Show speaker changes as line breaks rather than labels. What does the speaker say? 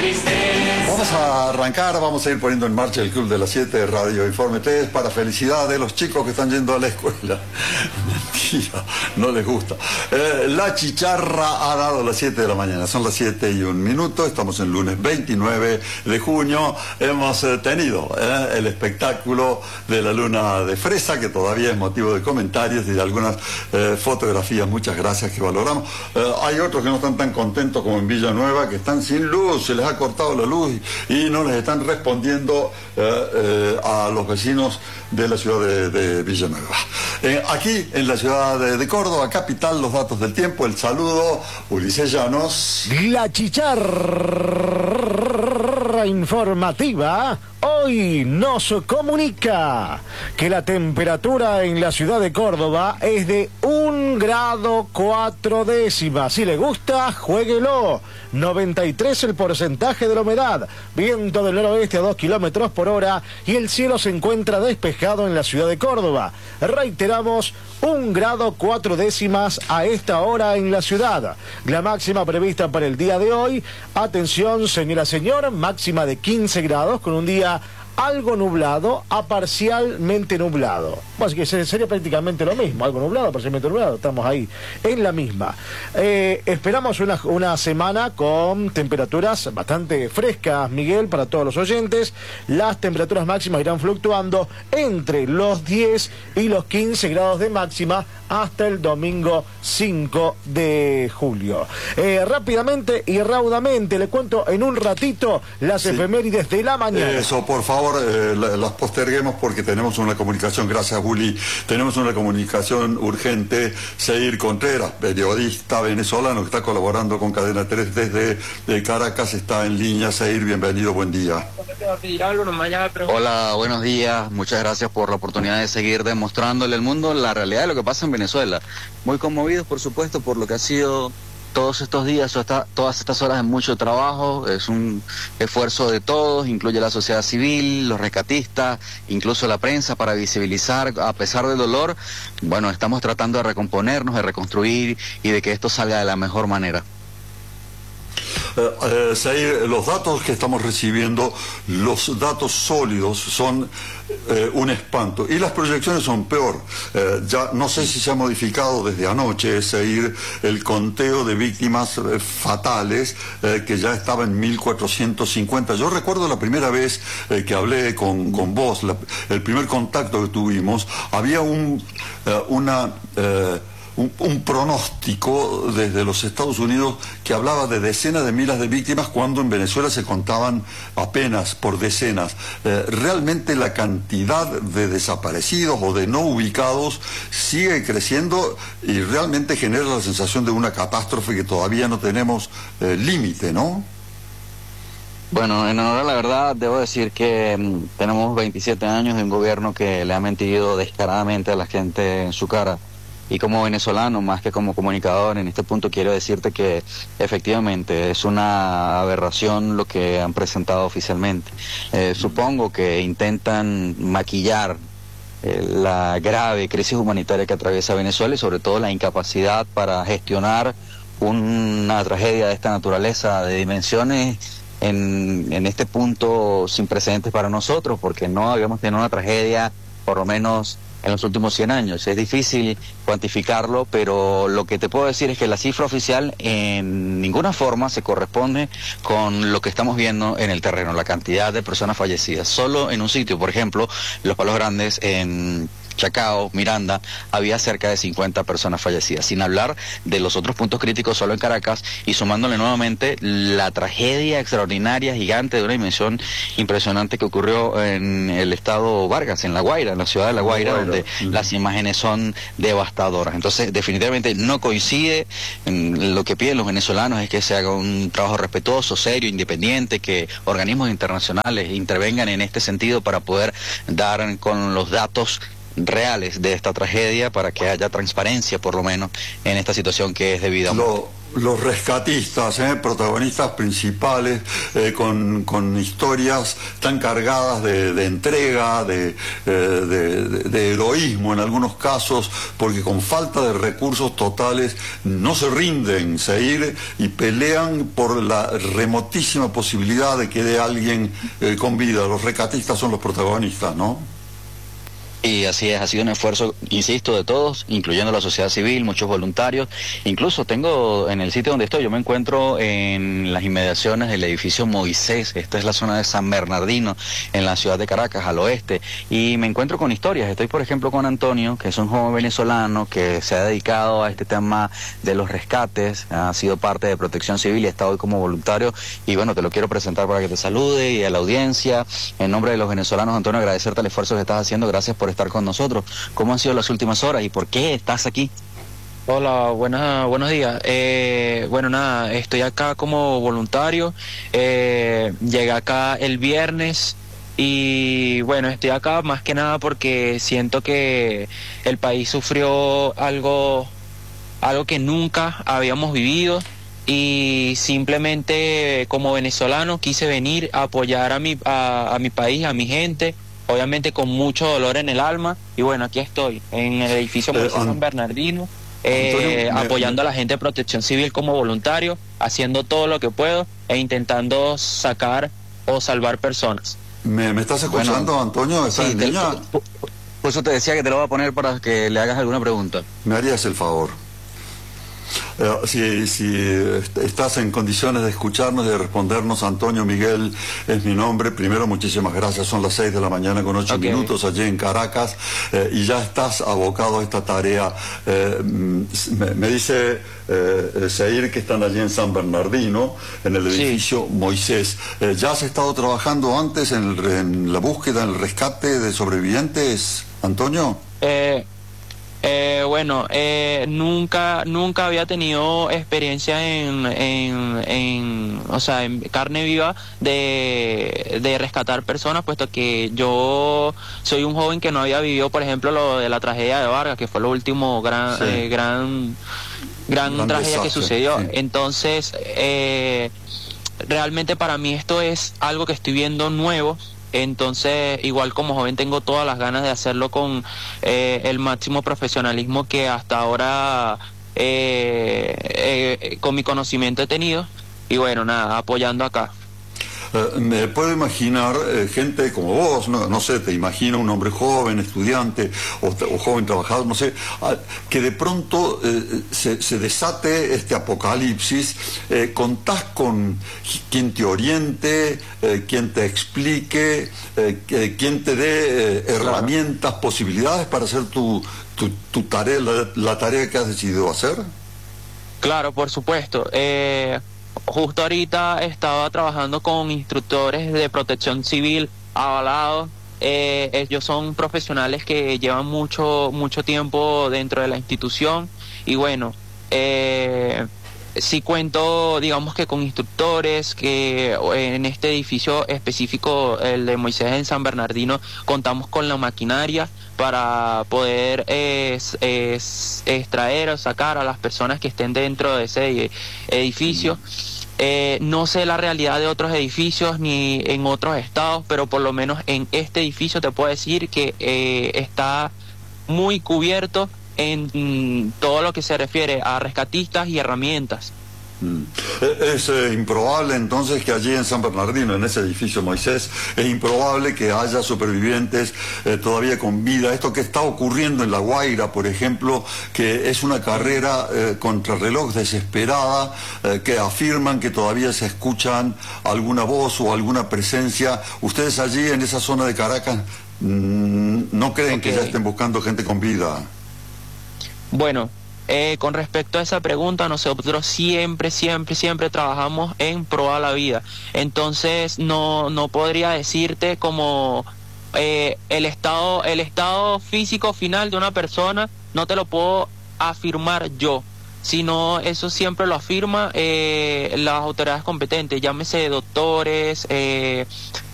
Vamos a arrancar, vamos a ir poniendo en marcha el Club de las 7 de Radio Informe 3 para felicidad de los chicos que están yendo a la escuela. Mentira, no les gusta. La chicharra ha dado las 7 de la mañana, son las 7:01, estamos en lunes 29 de junio. Hemos tenido el espectáculo de la luna de fresa, que todavía es motivo de comentarios y de algunas fotografías, muchas gracias, que valoramos. Hay otros que no están tan contentos como en Villanueva, que están sin luz, se les ha cortado la luz y no les están respondiendo a los vecinos de la ciudad de Villanueva. Aquí en la ciudad de Córdoba, capital, los datos del tiempo, el saludo, Ulises Llanos.
La chicharra informativa hoy nos comunica que la temperatura en la ciudad de Córdoba es de 1 grado 4 décimas. Si le gusta, juéguelo. 93 el porcentaje de la humedad, viento del noroeste a 2 kilómetros por hora y el cielo se encuentra despejado en la ciudad de Córdoba. Reiteramos, 1 grado 4 décimas a esta hora en la ciudad. La máxima prevista para el día de hoy, atención señora, señor, máxima de 15 grados con un día algo nublado a parcialmente nublado. Así que sería prácticamente lo mismo, algo nublado, parcialmente nublado, estamos ahí en la misma. Esperamos una semana con temperaturas bastante frescas, Miguel, para todos los oyentes. Las temperaturas máximas irán fluctuando entre los 10 y los 15 grados de máxima hasta el domingo 5 de julio. Rápidamente y raudamente le cuento en un ratito las efemérides de la mañana.
Eso, por favor, las posterguemos porque tenemos una comunicación, gracias Juli, tenemos una comunicación urgente. Seir Contreras, periodista venezolano que está colaborando con Cadena 3 desde Caracas, está en línea. Seir, bienvenido, buen día.
Hola, buenos días, muchas gracias por la oportunidad de seguir demostrándole al mundo la realidad de lo que pasa en Venezuela. Muy conmovidos, por supuesto, por lo que ha sido todos estos días, todas estas horas de mucho trabajo. Es un esfuerzo de todos, incluye la sociedad civil, los rescatistas, incluso la prensa, para visibilizar, a pesar del dolor. Bueno, estamos tratando de recomponernos, de reconstruir y de que esto salga de la mejor manera.
Seir, los datos que estamos recibiendo, los datos sólidos, son un espanto y las proyecciones son peor. Ya no sé si se ha modificado desde anoche, Seir, el conteo de víctimas fatales, que ya estaba en 1450. Yo recuerdo la primera vez que hablé con vos, el primer contacto que tuvimos, había un pronóstico desde los Estados Unidos que hablaba de decenas de miles de víctimas, cuando en Venezuela se contaban apenas por decenas. Realmente la cantidad de desaparecidos o de no ubicados sigue creciendo y realmente genera la sensación de una catástrofe que todavía no tenemos límite, ¿no?
Bueno, en honor a la verdad, debo decir que tenemos 27 años de un gobierno que le ha mentido descaradamente a la gente en su cara. Y como venezolano, más que como comunicador, en este punto quiero decirte que efectivamente es una aberración lo que han presentado oficialmente. Supongo que intentan maquillar la grave crisis humanitaria que atraviesa Venezuela y sobre todo la incapacidad para gestionar una tragedia de esta naturaleza, de dimensiones en este punto sin precedentes para nosotros, porque no habíamos tenido una tragedia, por lo menos en los últimos 100 años. Es difícil cuantificarlo, pero lo que te puedo decir es que la cifra oficial en ninguna forma se corresponde con lo que estamos viendo en el terreno, la cantidad de personas fallecidas. Solo en un sitio, por ejemplo, Los Palos Grandes, en Chacao, Miranda, había cerca de 50 personas fallecidas, sin hablar de los otros puntos críticos solo en Caracas, y sumándole nuevamente la tragedia extraordinaria, gigante, de una dimensión impresionante que ocurrió en el estado Vargas, en La Guaira, en la ciudad de La Guaira, donde las imágenes son devastadoras. Entonces, definitivamente no coincide. Lo que piden los venezolanos es que se haga un trabajo respetuoso, serio, independiente, que organismos internacionales intervengan en este sentido para poder dar con los datos reales de esta tragedia para que haya transparencia, por lo menos, en esta situación que es de vida o muerte.
Los rescatistas, protagonistas principales, con historias tan cargadas de entrega, de heroísmo en algunos casos, porque con falta de recursos totales no se rinden, Seir, y pelean por la remotísima posibilidad de que quede alguien con vida. Los rescatistas son los protagonistas, ¿no?
Y así es, ha sido un esfuerzo, insisto, de todos, incluyendo la sociedad civil, muchos voluntarios. Incluso tengo en el sitio donde estoy, yo me encuentro en las inmediaciones del edificio Moisés. Esta es la zona de San Bernardino, en la ciudad de Caracas, al oeste. Y me encuentro con historias. Estoy, por ejemplo, con Antonio, que es un joven venezolano que se ha dedicado a este tema de los rescates, ha sido parte de Protección Civil y está hoy como voluntario. Y bueno, te lo quiero presentar para que te salude y a la audiencia. En nombre de los venezolanos, Antonio, agradecerte el esfuerzo que estás haciendo. Gracias por estar con nosotros. ¿Cómo han sido las últimas horas y por qué estás aquí?
Hola, buenos días. Bueno, nada, estoy acá como voluntario. Llegué acá el viernes y bueno, estoy acá más que nada porque siento que el país sufrió algo que nunca habíamos vivido y simplemente como venezolano quise venir a apoyar a mi país, a mi gente. Obviamente con mucho dolor en el alma, y bueno, aquí estoy, en el edificio San Bernardino, apoyando a la gente de Protección Civil como voluntario, haciendo todo lo que puedo e intentando sacar o salvar personas.
¿Me estás escuchando, bueno, Antonio? ¿Estás
sí,
en línea?
Por eso te decía que te lo voy a poner para que le hagas alguna pregunta.
¿Me harías el favor? Si estás en condiciones de escucharnos y de respondernos, Antonio Miguel es mi nombre. Primero, muchísimas gracias. Son las 6 de la mañana con 8 minutos allí en Caracas, y ya estás abocado a esta tarea. Me dice Seir que están allí en San Bernardino, en el edificio Moisés. ¿Ya has estado trabajando antes en la búsqueda, en el rescate de sobrevivientes, Antonio?
Bueno, nunca había tenido experiencia o sea, en carne viva de rescatar personas, puesto que yo soy un joven que no había vivido, por ejemplo, lo de la tragedia de Vargas, que fue lo último gran tragedia desastre que sucedió. Sí. Entonces, realmente para mí esto es algo que estoy viendo nuevo. Entonces, igual como joven tengo todas las ganas de hacerlo con el máximo profesionalismo que hasta ahora con mi conocimiento he tenido, y bueno, nada, apoyando acá.
Me puedo imaginar gente como vos, no sé, te imagino un hombre joven, estudiante o joven trabajador, no sé, que de pronto se desate este apocalipsis. ¿Contás con quien te oriente, quien te explique, quien te dé herramientas, posibilidades para hacer tu tarea, la tarea que has decidido hacer?
Claro, por supuesto. Justo ahorita estaba trabajando con instructores de Protección Civil avalados. Ellos son profesionales que llevan mucho tiempo dentro de la institución, y bueno, sí cuento, digamos que con instructores que en este edificio específico, el de Moisés en San Bernardino, contamos con la maquinaria para poder extraer o sacar a las personas que estén dentro de ese edificio. No sé la realidad de otros edificios ni en otros estados, pero por lo menos en este edificio te puedo decir que está muy cubierto en todo lo que se refiere a rescatistas y herramientas.
Es improbable entonces que allí en San Bernardino, en ese edificio Moisés, es improbable que haya supervivientes todavía con vida. Esto que está ocurriendo en La Guaira, por ejemplo, que es una carrera contrarreloj desesperada, que afirman que todavía se escuchan alguna voz o alguna presencia. ¿Ustedes allí en esa zona de Caracas no creen que ya estén buscando gente con vida?
Bueno, con respecto a esa pregunta, nosotros siempre trabajamos en pro a la vida. Entonces no podría decirte como el estado físico final de una persona, no te lo puedo afirmar yo, sino eso siempre lo afirma las autoridades competentes, llámese doctores,